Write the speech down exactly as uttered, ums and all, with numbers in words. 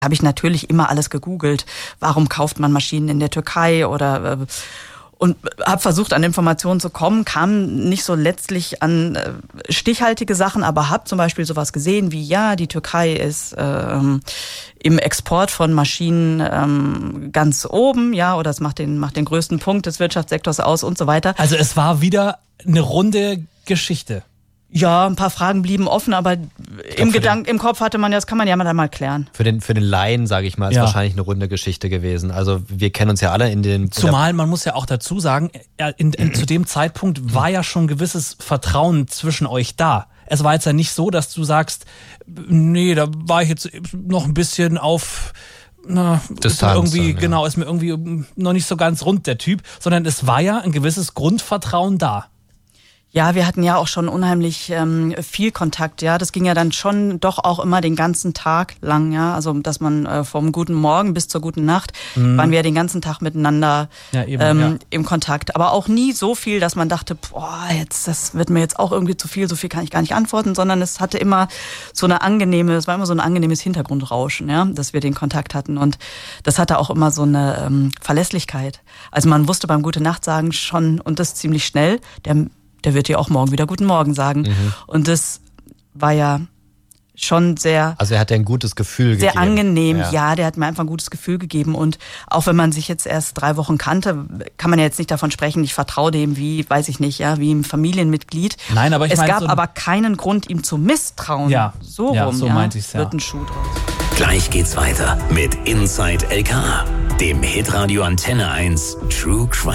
habe ich natürlich immer alles gegoogelt. Warum kauft man Maschinen in der Türkei oder... Äh, Und habe versucht, an Informationen zu kommen, kam nicht so letztlich an äh, stichhaltige Sachen, aber habe zum Beispiel sowas gesehen wie, ja, die Türkei ist ähm, im Export von Maschinen ähm, ganz oben, ja, oder es macht den, macht den größten Punkt des Wirtschaftssektors aus und so weiter. Also es war wieder eine runde Geschichte. Ja, ein paar Fragen blieben offen, aber im Gedanken, im Kopf hatte man ja, das kann man ja mal, mal klären. Für den, für den Laien, sage ich mal, ist ja. wahrscheinlich eine runde Geschichte gewesen. Also wir kennen uns ja alle in den... Zumal, man muss ja auch dazu sagen, in, in, zu dem Zeitpunkt war ja schon ein gewisses Vertrauen zwischen euch da. Es war jetzt ja nicht so, dass du sagst, nee, da war ich jetzt noch ein bisschen auf... Na, Distanz, irgendwie, ja. genau, ist mir irgendwie noch nicht so ganz rund, der Typ. Sondern es war ja ein gewisses Grundvertrauen da. Ja, wir hatten ja auch schon unheimlich ähm, viel Kontakt, ja. Das ging ja dann schon doch auch immer den ganzen Tag lang, ja. Also, dass man äh, vom guten Morgen bis zur guten Nacht mhm. waren wir ja den ganzen Tag miteinander ja, eben, ähm, ja. im Kontakt. Aber auch nie so viel, dass man dachte, boah, jetzt, das wird mir jetzt auch irgendwie zu viel, so viel kann ich gar nicht antworten, sondern es hatte immer so eine angenehme, es war immer so ein angenehmes Hintergrundrauschen, ja, dass wir den Kontakt hatten. Und das hatte auch immer so eine ähm, Verlässlichkeit. Also man wusste beim Gute-Nacht-Sagen schon, und das ziemlich schnell, der der wird dir auch morgen wieder Guten Morgen sagen. Mhm. Und das war ja schon sehr... Also er hat dir ein gutes Gefühl sehr gegeben. Sehr angenehm, ja. ja, der hat mir einfach ein gutes Gefühl gegeben. Und auch wenn man sich jetzt erst drei Wochen kannte, kann man ja jetzt nicht davon sprechen, ich vertraue dem wie, weiß ich nicht, ja, wie ein Familienmitglied. Nein, aber ich Es mein, gab so aber keinen Grund, ihm zu misstrauen. Ja, so ja, rum, so ja, meinte ich's, ja. wird ein Schuh draus. Gleich geht's weiter mit Inside L K A, dem Hitradio Antenne eins True Crime.